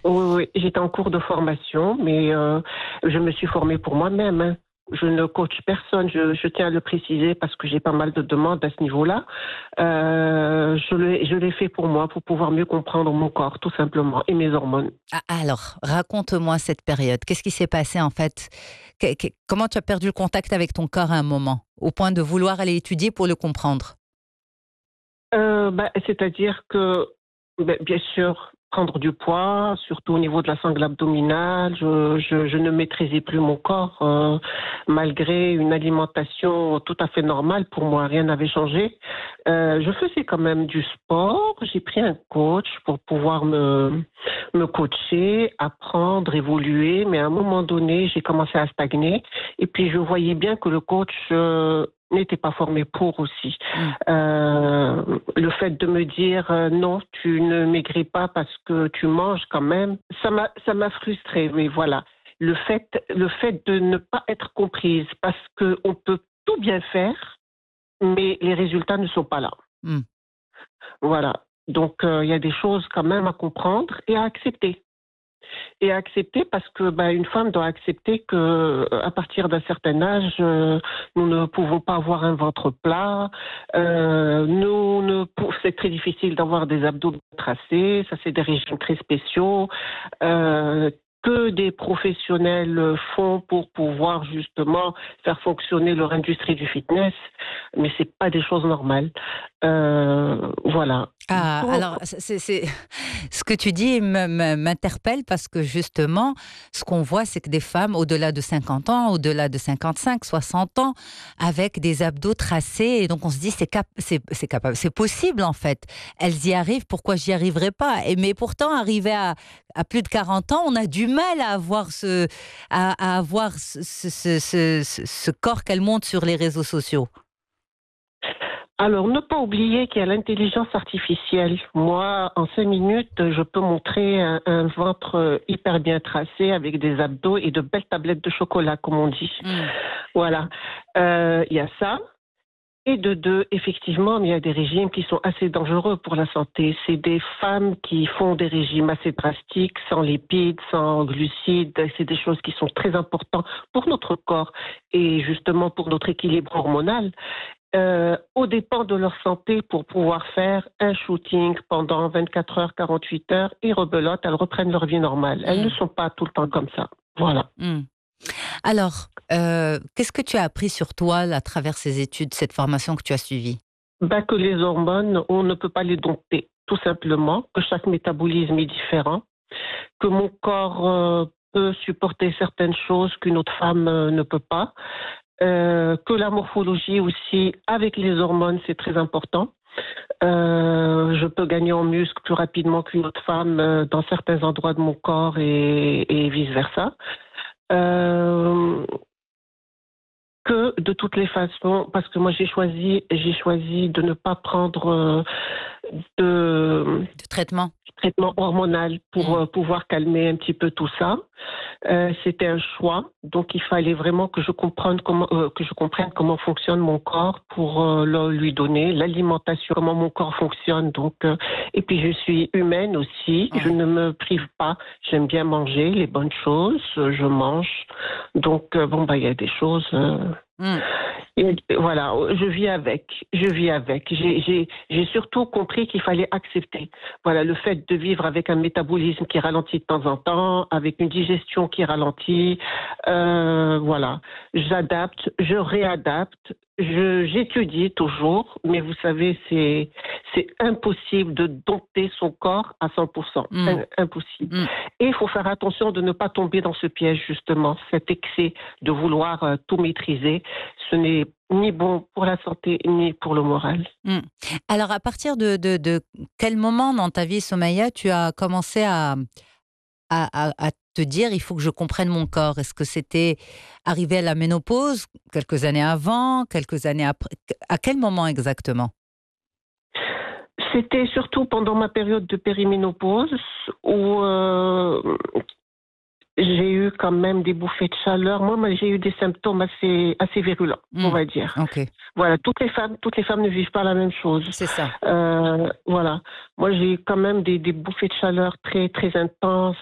Oui, oui, j'étais en cours de formation, mais je me suis formée pour moi-même, hein. Je ne coach personne, je tiens à le préciser parce que j'ai pas mal de demandes à ce niveau-là. Je l'ai fait pour moi, pour pouvoir mieux comprendre mon corps, tout simplement, et mes hormones. Ah, alors, raconte-moi cette période. Qu'est-ce qui s'est passé en fait? Comment tu as perdu le contact avec ton corps à un moment, au point de vouloir aller étudier pour le comprendre? C'est-à-dire que, bien sûr, prendre du poids, surtout au niveau de la sangle abdominale, je ne maîtrisais plus mon corps, malgré une alimentation tout à fait normale pour moi, rien n'avait changé. Je faisais quand même du sport, j'ai pris un coach pour pouvoir me coacher, apprendre, évoluer, mais à un moment donné, j'ai commencé à stagner et puis je voyais bien que le coach n'était pas formé pour aussi. Hmm. Le fait de me dire non, tu ne maigris pas parce que tu manges quand même, ça m'a frustrée. Mais voilà, le fait de ne pas être comprise parce que on peut tout bien faire, mais les résultats ne sont pas là. Hmm. Voilà. Donc il y a des choses quand même à comprendre et à accepter. Et à accepter parce que une femme doit accepter que à partir d'un certain âge, nous ne pouvons pas avoir un ventre plat. C'est très difficile d'avoir des abdos tracés. Ça, c'est des régimes très spéciaux. Euh, que des professionnels font pour pouvoir justement faire fonctionner leur industrie du fitness, mais c'est pas des choses normales. Voilà. Ah, Donc, alors, ce que tu dis m'interpelle parce que justement, ce qu'on voit, c'est que des femmes au-delà de 50 ans, au-delà de 55, 60 ans, avec des abdos tracés, et donc on se dit c'est capable, c'est possible en fait. Elles y arrivent, pourquoi j'y arriverai pas? Mais pourtant, arrivé à plus de 40 ans, on a du mal à avoir à avoir ce corps qu'elles montrent sur les réseaux sociaux. alors, ne pas oublier qu'il y a l'intelligence artificielle. Moi, en 5 minutes, je peux montrer un ventre hyper bien tracé avec des abdos et de belles tablettes de chocolat, comme on dit. Hmm. Voilà. Il y a ça. Et de deux, effectivement, il y a des régimes qui sont assez dangereux pour la santé. C'est des femmes qui font des régimes assez drastiques, sans lipides, sans glucides. C'est des choses qui sont très importantes pour notre corps et justement pour notre équilibre hormonal. Aux dépens de leur santé pour pouvoir faire un shooting pendant 24 heures, 48 heures et rebelote, elles reprennent leur vie normale. Elles ne Hmm. sont pas tout le temps comme ça. Voilà. Hmm. Alors, qu'est-ce que tu as appris sur toi là, à travers ces études, cette formation que tu as suivie? Que les hormones, on ne peut pas les dompter, tout simplement, que chaque métabolisme est différent, que mon corps peut supporter certaines choses qu'une autre femme ne peut pas, que la morphologie aussi, avec les hormones, c'est très important. Je peux gagner en muscle plus rapidement qu'une autre femme dans certains endroits de mon corps et vice-versa. Euh, que de toutes les façons, parce que moi j'ai choisi de ne pas prendre de De traitement? traitement hormonal pour Hmm. pouvoir calmer un petit peu tout ça. C'était un choix, donc il fallait vraiment que je comprenne comment fonctionne mon corps pour lui donner l'alimentation, comment mon corps fonctionne. Donc, et puis je suis humaine aussi, je Ouais. ne me prive pas. J'aime bien manger les bonnes choses, je mange. Donc il y a des choses. Hmm. Et voilà, je vis avec, je vis avec. J'ai surtout compris qu'il fallait accepter. Voilà, le fait de vivre avec un métabolisme qui ralentit de temps en temps, avec une digestion qui ralentit. Voilà, j'adapte, je réadapte, j'étudie toujours, mais vous savez, c'est impossible de dompter son corps à 100%. Hmm. Impossible. Hmm. Et il faut faire attention de ne pas tomber dans ce piège, justement, cet excès de vouloir tout maîtriser. Ce n'est ni bon pour la santé ni pour le moral. Hmm. Alors, à partir de quel moment dans ta vie, Somaya, tu as commencé à te dire, il faut que je comprenne mon corps? Est-ce que c'était arrivé à la ménopause, quelques années avant, quelques années après? À quel moment exactement? C'était surtout pendant ma période de périménopause où j'ai eu quand même des bouffées de chaleur. Moi, j'ai eu des symptômes assez virulents, on Hmm. va dire. Ok, Voilà, toutes les femmes ne vivent pas la même chose. c'est ça. Voilà. Moi, j'ai eu quand même des bouffées de chaleur très, très intenses